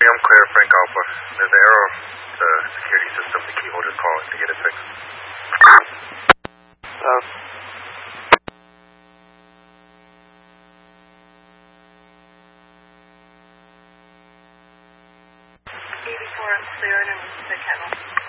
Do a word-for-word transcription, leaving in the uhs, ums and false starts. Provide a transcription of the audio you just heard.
I'm clear, Frank Alpha. There's an error of the security system. The key holder's calling to get it fixed. Uh, eighty-four, I'm clear and I'm in the kennel.